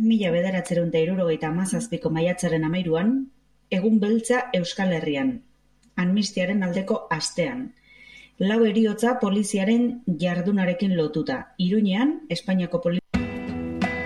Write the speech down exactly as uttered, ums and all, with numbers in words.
mila bederatziehun eta hirurogeita hamazazpiko maiatzaren hamairuan, egun beltza Euskal Herrian, amnistiaren aldeko astean. Lau heriotza poliziaren jardunarekin lotuta. Iruñean, Espainiako